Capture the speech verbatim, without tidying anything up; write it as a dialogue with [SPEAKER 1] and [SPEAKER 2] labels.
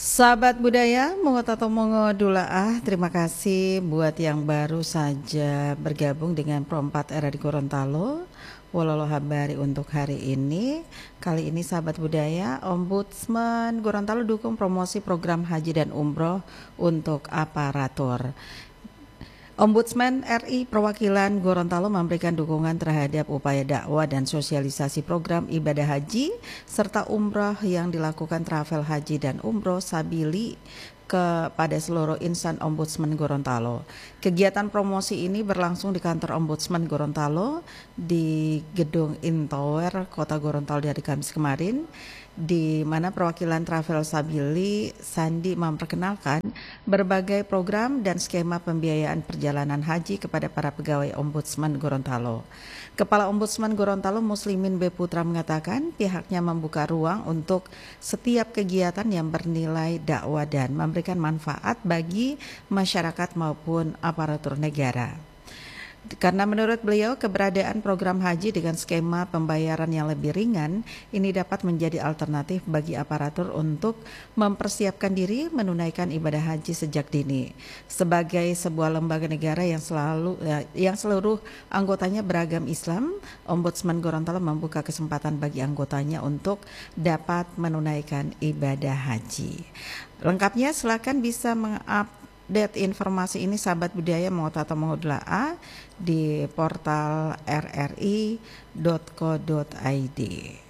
[SPEAKER 1] Sahabat budaya, Mongo Tato Mongo Dulaah, terima kasih buat yang baru saja bergabung dengan Pro empat Era di Gorontalo. Wololo habari untuk hari ini. Kali ini sahabat budaya, Ombudsman Gorontalo dukung promosi program haji dan umroh untuk aparatur. Ombudsman R I Perwakilan Gorontalo memberikan dukungan terhadap upaya dakwah dan sosialisasi program ibadah haji serta umroh yang dilakukan Travel Haji dan Umroh Sabili kepada seluruh insan Ombudsman Gorontalo. Kegiatan promosi ini berlangsung di kantor Ombudsman Gorontalo di Gedung Intower Kota Gorontalo dari Kamis kemarin, di mana perwakilan Travel Sabili Sandi memperkenalkan berbagai program dan skema pembiayaan perjalanan haji kepada para pegawai Ombudsman Gorontalo. Kepala Ombudsman Gorontalo Muslimin B. Putra mengatakan pihaknya membuka ruang untuk setiap kegiatan yang bernilai dakwah dan memberikan manfaat bagi masyarakat maupun aparatur negara. Karena menurut beliau keberadaan program haji dengan skema pembayaran yang lebih ringan ini dapat menjadi alternatif bagi aparatur untuk mempersiapkan diri menunaikan ibadah haji sejak dini. Sebagai sebuah lembaga negara yang selalu yang seluruh anggotanya beragam Islam, Ombudsman Gorontalo membuka kesempatan bagi anggotanya untuk dapat menunaikan ibadah haji. Lengkapnya silakan bisa mengupdate update informasi ini sahabat budaya Mongo Tato Mongo Dulaah di portal r r i dot co dot i d.